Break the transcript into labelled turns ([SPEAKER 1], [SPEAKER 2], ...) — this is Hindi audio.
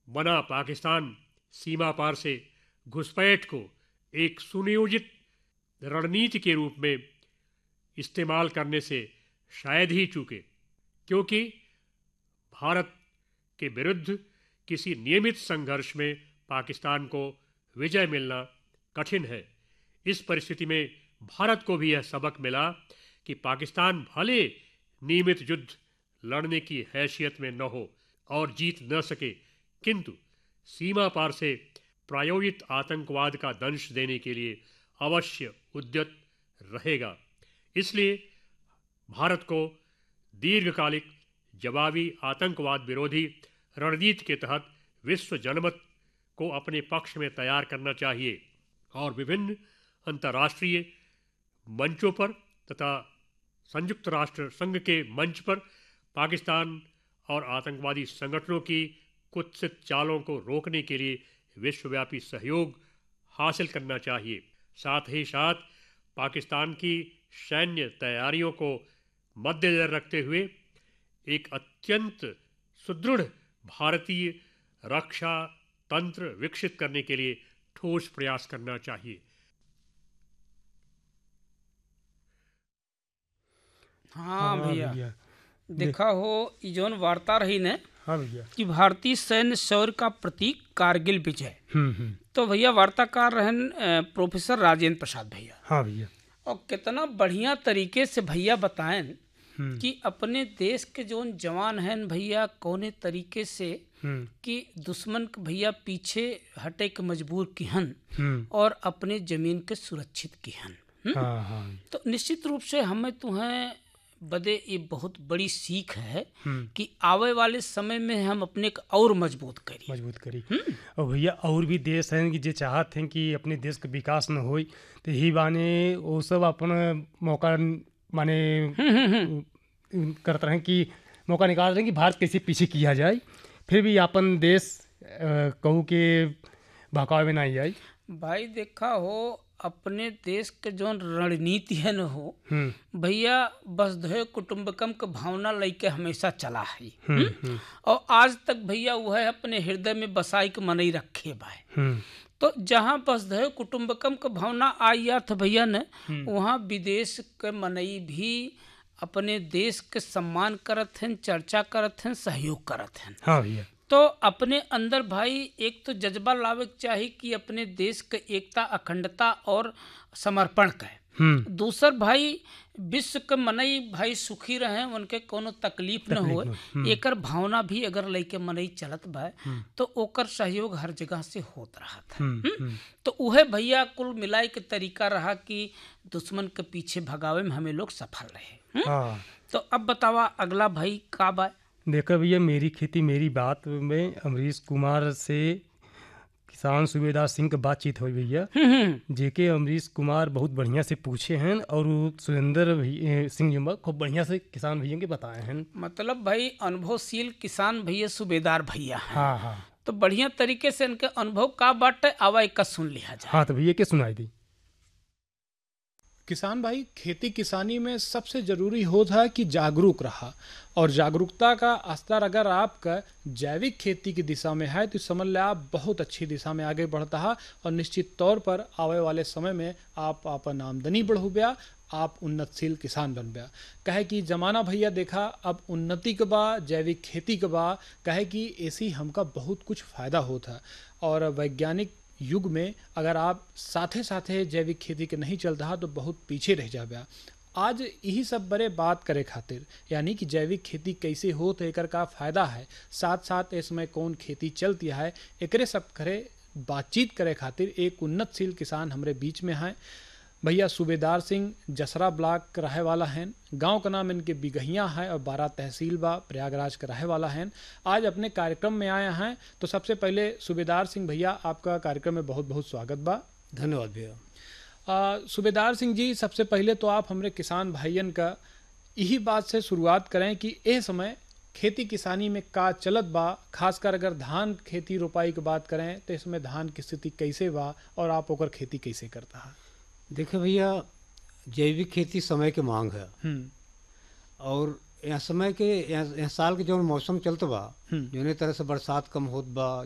[SPEAKER 1] बना पाकिस्तान सीमा पार से घुसपैठ को एक सुनियोजित रणनीति के रूप में इस्तेमाल करने से शायद ही चूके, क्योंकि भारत के विरुद्ध किसी नियमित संघर्ष में पाकिस्तान को विजय मिलना कठिन है। इस परिस्थिति में भारत को भी यह सबक मिला कि पाकिस्तान भले नियमित युद्ध लड़ने की हैसियत में न हो और जीत न सके, किंतु सीमा पार से प्रायोजित आतंकवाद का दंश देने के लिए अवश्य उद्यत रहेगा। इसलिए भारत को दीर्घकालिक जवाबी आतंकवाद विरोधी रणनीति के तहत विश्व जनमत को अपने पक्ष में तैयार करना चाहिए और विभिन्न अंतर्राष्ट्रीय मंचों पर तथा संयुक्त राष्ट्र संघ के मंच पर पाकिस्तान और आतंकवादी संगठनों की कुत्सित चालों को रोकने के लिए विश्वव्यापी सहयोग हासिल करना चाहिए। साथ ही साथ पाकिस्तान की सैन्य तैयारियों को मद्देनजर रखते हुए एक अत्यंत सुदृढ़ भारतीय रक्षा तंत्र विकसित करने के लिए ठोस प्रयास करना चाहिए।
[SPEAKER 2] हाँ भैया, देखा हो ई जौन वार्ता रही ने।
[SPEAKER 3] हाँ भैया।
[SPEAKER 2] कि भारतीय सैन्य शौर्य का प्रतीक कारगिल विजय। तो भैया वार्ताकार रहन प्रोफेसर राजेंद्र प्रसाद भैया।
[SPEAKER 3] हाँ भैया।
[SPEAKER 2] और कितना बढ़िया तरीके से भैया बताएं कि अपने देश के जौन जवान हैं भैया कौने तरीके से कि दुश्मन के भैया पीछे हटे के मजबूर किहन और अपने जमीन के सुरक्षित किहन।
[SPEAKER 3] हाँ।
[SPEAKER 2] तो निश्चित रूप से हमें तुम्हें बदे ये बहुत बड़ी सीख है कि आवे वाले समय में हम अपने को और मजबूत करी।
[SPEAKER 3] और भैया और भी देश हैं कि जो चाहते हैं कि अपने देश का विकास न हो, तो यही बाने वो सब अपन मौका माने करते हैं कि मौका निकाल रहे हैं कि भारत कैसे पीछे किया जाए, फिर भी अपन देश कहूँ के बहकावे में नहीं आई।
[SPEAKER 2] भाई देखा हो अपने देश के जो रणनीति है न हो भैया वसुधैव कुटुंबकम के भावना लेके हमेशा चला है। और आज तक भैया वह अपने हृदय में बसाई के मनई रखे भाई। तो जहाँ वसुधैव कुटुंबकम के भावना आई था भैया ने, वहाँ विदेश के मनई भी अपने देश के सम्मान करत हैं, चर्चा करत हैं, सहयोग करत हैं।
[SPEAKER 3] हाँ भैया।
[SPEAKER 2] तो अपने अंदर भाई एक तो जज्बा लावे चाहिए कि अपने देश के एकता, अखंडता और समर्पण का। दूसर भाई विश्व के मनई भाई सुखी रहे, उनके कोनो तकलीफ न हो, एकर भावना भी अगर लेके मनई चलत बा तो ओकर सहयोग हर जगह से होत रहा था। तो उहे भैया कुल मिलाई के तरीका रहा कि दुश्मन के पीछे भगावे में हमें लोग सफल रहे। तो अब बतावा अगला भाई का बा।
[SPEAKER 3] देखो भैया, मेरी खेती मेरी बात में अमरीश कुमार से किसान सूबेदार सिंह की बातचीत हुई भैया, जेके अमरीश कुमार बहुत बढ़िया से पूछे हैं और सुरेंद्र सिंह जुम्बा खूब बढ़िया से किसान भैया के बताए हैं।
[SPEAKER 2] मतलब भाई अनुभवशील किसान भैया सूबेदार भैया हैं।
[SPEAKER 3] हाँ।
[SPEAKER 2] तो बढ़िया तरीके से इनके अनुभव का बाटे आवा का सुन लिया जाए।
[SPEAKER 3] हाँ तो भैया के सुनाई दी।
[SPEAKER 4] किसान भाई, खेती किसानी में सबसे ज़रूरी होता है कि जागरूक रहा, और जागरूकता का स्तर अगर आपका जैविक खेती की दिशा में है तो समझ ले आप बहुत अच्छी दिशा में आगे बढ़ता है, और निश्चित तौर पर आने वाले समय में आप अपन आमदनी बढ़ू गया, आप उन्नतशील किसान बन गया। कहे कि जमाना भैया देखा अब उन्नति के बा, जैविक खेती के बा, कहे कि ऐसी हमका बहुत कुछ फ़ायदा होता है। और वैज्ञानिक युग में अगर आप साथे साथे जैविक खेती के नहीं चलता तो बहुत पीछे रह जाबे। आज यही सब बड़े बात करे खातिर, यानी कि जैविक खेती कैसे हो तो एकर का फ़ायदा है, साथ साथ इसमें कौन खेती चलती है, एकरे सब करे बातचीत करे खातिर एक उन्नतशील किसान हमारे बीच में हैं। भैया सूबेदार सिंह जसरा ब्लॉक के रहे वाला हैं, गांव का नाम इनके बिगहिया है और 12 तहसील बा प्रयागराज का रहे वाला हैं। आज अपने कार्यक्रम में आए हैं, तो सबसे पहले सूबेदार सिंह भैया आपका कार्यक्रम में बहुत बहुत स्वागत बा।
[SPEAKER 5] धन्यवाद भैया।
[SPEAKER 4] सूबेदार सिंह जी, सबसे पहले तो आप हमारे किसान भाइयन का यही बात से शुरुआत करें कि ये समय खेती किसानी में का चलत बा, खासकर अगर धान खेती रोपाई की बात करें तो इसमें धान की स्थिति कैसे बा और आप ओकर खेती कैसे करता है।
[SPEAKER 5] देखिए भैया, जैविक खेती समय के मांग है, और यहाँ समय के यहाँ साल के जो मौसम चलत बा, जो तरह से बरसात कम होत बा,